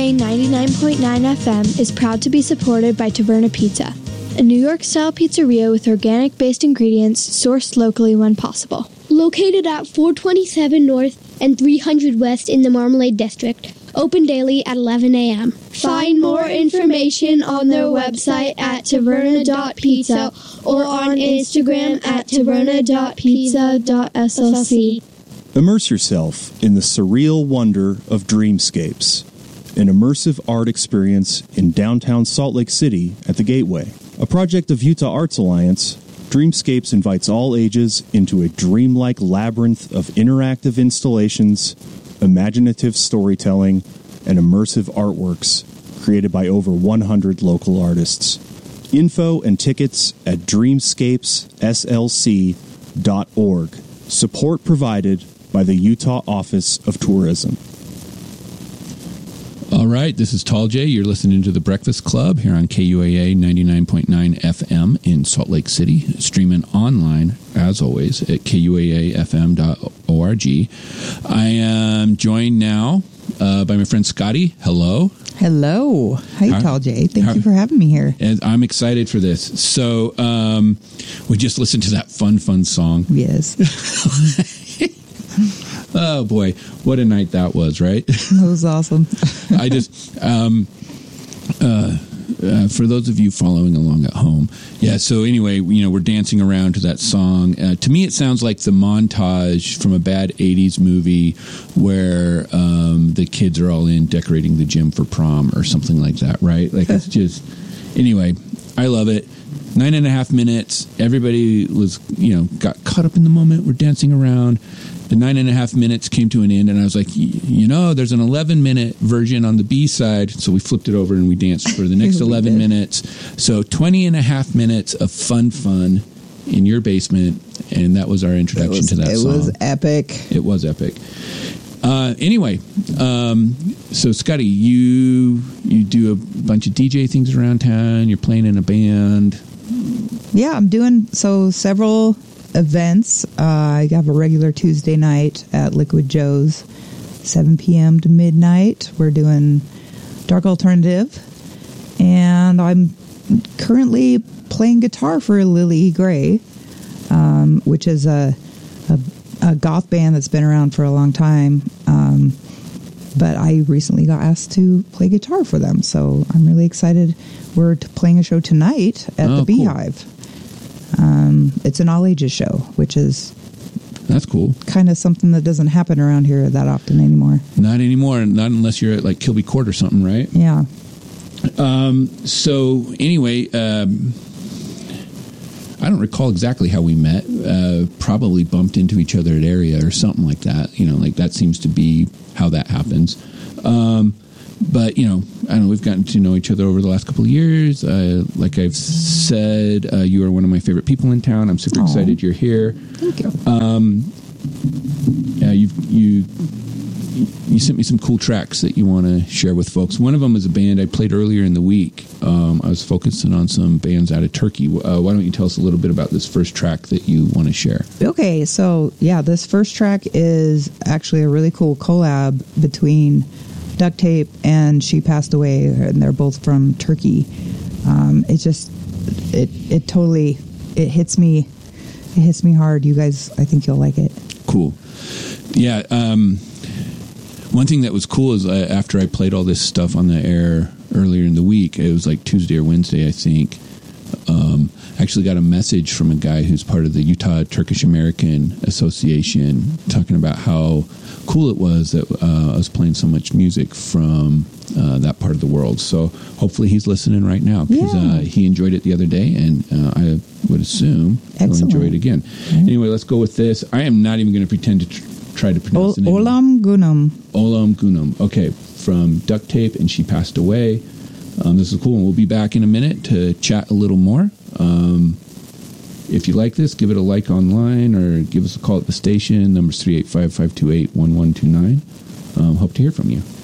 KUAA 99.9 FM is proud to be supported by Taverna Pizza, a New York-style pizzeria with organic-based ingredients sourced locally when possible. Located at 427 North and 300 West in the Marmalade District. Open daily at 11 a.m. Find more information on their website at taverna.pizza or on Instagram at taverna.pizza.slc. Immerse yourself in the surreal wonder of Dreamscapes, an immersive art experience in downtown Salt Lake City at the Gateway. A project of Utah Arts Alliance, Dreamscapes invites all ages into a dreamlike labyrinth of interactive installations, imaginative storytelling, and immersive artworks created by over 100 local artists. Info and tickets at dreamscapeslc.org. Support provided by the Utah Office of Tourism. All right, this is Tall J. You're listening to The Breakfast Club here on KUAA 99.9 FM in Salt Lake City, streaming online, as always, at kuaafm.org. I am joined now by my friend Scotty. Hello. Hello. Hi, Tall J. Thank you for having me here. And I'm excited for this. So we just listened to that fun song. Yes. Oh, boy. What a night that was, right? That was awesome. I just, for those of you following along at home, so anyway, we're dancing around to that song. To me, it sounds like the montage from a bad 80s movie where the kids are all in decorating the gym for prom or something like that, right? Like, it's just, anyway, I love it. 9.5 minutes. Everybody was, got caught up in the moment. We're dancing around. The 9.5 minutes came to an end, and I was like, there's an 11-minute version on the B side, so we flipped it over and we danced for the next 11 minutes. So 20.5 minutes of fun in your basement, and that was our introduction to that song. It was epic. It was epic. Anyway, so Scotty, you do a bunch of DJ things around town. You're playing in a band. Yeah, I'm doing several events. I have a regular Tuesday night at Liquid Joe's, 7 p.m. to midnight. We're doing dark alternative, and I'm currently playing guitar for Lily Gray, which is a goth band that's been around for a long time. But I recently got asked to play guitar for them, so I'm really excited. We're playing a show tonight at the Beehive. Cool. It's an all-ages show, that's cool. Kind of something that doesn't happen around here that often anymore. Not anymore, not unless you're at like Kilby Court or something, right? Yeah. So anyway, I don't recall exactly how we met. Probably bumped into each other at area or something like that. Like that seems to be how that happens. But, I don't know, we've gotten to know each other over the last couple of years. Like I've said, you are one of my favorite people in town. I'm super excited you're here. Thank you. You sent me some cool tracks that you want to share with folks. One of them is a band I played earlier in the week. I was focusing on some bands out of Turkey. Why don't you tell us a little bit about this first track that you want to share? Okay, so, this first track is actually a really cool collab between Duct Tape and She Passed Away, and they're both from Turkey. It totally hits me hard. You guys, I think you'll like it. Cool. Yeah. One thing that was cool is after I played all this stuff on the air earlier in the week, it was like Tuesday or Wednesday, I think. I actually got a message from a guy who's part of the Utah Turkish American Association talking about how cool it was that I was playing so much music from that part of the world. So hopefully he's listening right now because he enjoyed it the other day, and I would assume he'll enjoy it again. Right. Anyway, let's go with this. I am not even going to pretend to try to pronounce the name. Olam Gunum. Olam Gunum. Okay, from Duct Tape and She Passed Away. This is cool, and we'll be back in a minute to chat a little more. If you like this, give it a like online or give us a call at the station. Number's 385-528-1129. Hope to hear from you.